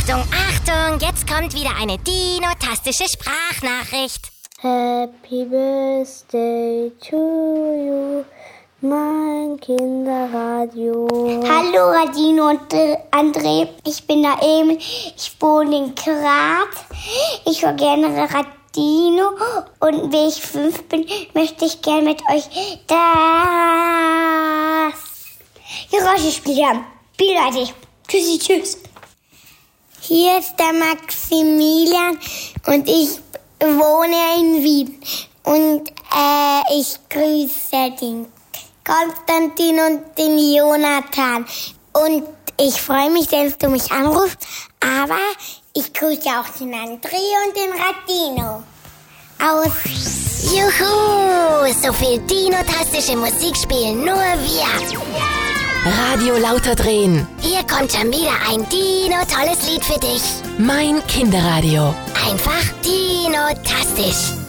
Achtung, Achtung, jetzt kommt wieder eine dinotastische Sprachnachricht. Happy Birthday to you, mein Kinderradio. Hallo Radino und André, ich bin der Emil, ich wohne in Graz. Ich höre gerne Radino und wenn ich 5 bin, möchte ich gerne mit euch das Geräusche spielen. Leute, tschüssi, tschüss. Hier ist der Maximilian und ich wohne in Wien. Und ich grüße den Konstantin und den Jonathan. Und ich freue mich, dass du mich anrufst, aber ich grüße auch den André und den Radino. Aus Juhu, so viel dinotastische Musik spielen nur wir. Radio lauter drehen. Hier kommt schon wieder ein Dino-tolles Lied für dich. Mein Kinderradio. Einfach dinotastisch.